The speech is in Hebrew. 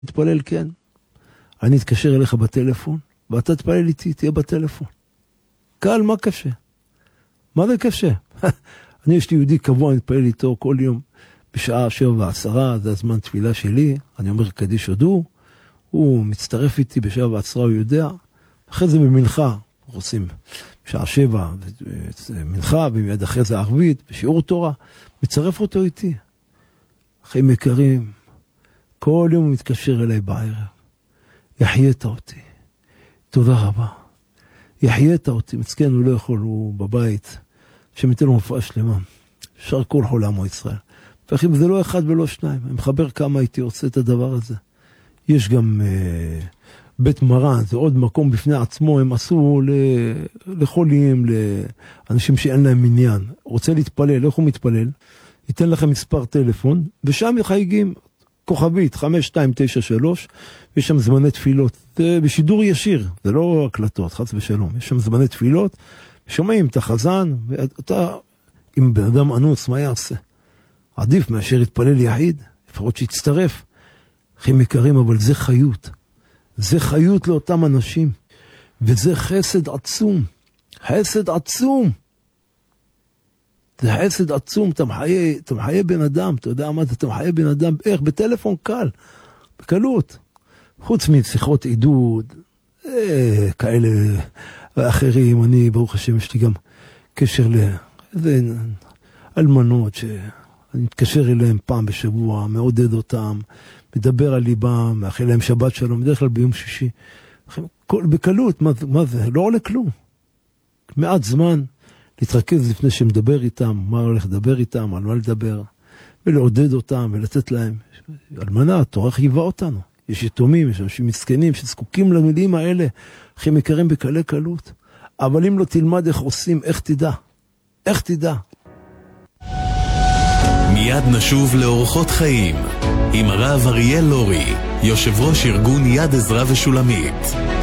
תתפלל, כן. אני אתקשר אליך בטלפון, ואתה תתפלל איתי, תהיה בטלפון. קל, מה קשה? מה זה קשה? אני יש לי יהודי קבוע, אני מתפלל איתו כל יום, בשעה 7:10, זה הזמן תפילה שלי, אני אומר קדיש הודו, הוא מצטרף איתי בשעה 7:10, הוא יודע, אחרי זה במנחה, עושים בשעה 7, מנחה, ומיד אחרי זה ערבית, בשיעור תורה, מצרף אותו איתי. אחים יקרים, כל יום הוא מתקשר אליי בערב, יחיית אותי, תודה רבה, יחיית אותי, מצכן הוא לא יכול, הוא בבית, שמתן לו מופעה שלמה, שר כל חולמו ישראל. ואחים, זה לא אחד ולא שניים, אני מחבר כמה הייתי עושה את הדבר הזה. יש גם בית מרן, זה עוד מקום בפני עצמו, הם עשו לחולים, לאנשים שאין להם עניין. רוצה להתפלל, איך הוא מתפלל? ייתן לכם מספר טלפון, ושם יחייגים כוכבית 5293, ויש שם זמני תפילות, זה בשידור ישיר, זה לא הקלטות, חס ושלום, יש שם זמני תפילות, שומעים את החזן, ואתה, אם בן אדם אנוס, מה יעשה? עדיף מאשר יתפלל יחיד, לפחות שיצטרף. אחים יקרים, אבל זה חיות. זה חיות לאותם אנשים. וזה חסד עצום. חסד עצום. זה חסד עצום. אתה מחיה בן אדם. אתה יודע מה זה? אתה מחיה בן אדם. איך? בטלפון קל. בקלות. חוץ משיחות עידוד. כאלה ואחרים. אני, ברוך השם, יש לי גם קשר לאיזה אלמנות אני מתקשר אליהם פעם בשבוע, מעודד אותם, מדבר על ליבם, מאחל להם שבת שלום, בדרך כלל ביום שישי. בקלות, מה זה? לא עולה כלום. מעט זמן להתרכז לפני שמדבר איתם, מה הולך לדבר איתם, על מה לדבר, ולעודד אותם ולתת להם. אלמנה, התורה חייבה אותנו. יש יתומים, יש אנשים מסכנים שזקוקים למילים האלה, אחים יקרים בקלי קלות. אבל אם לא תלמד איך עושים, איך תדע? איך תדע? מיד נשוב לאורחות חיים עם הרב אריאל לורי, יושב ראש ארגון יד עזרא ושולמית.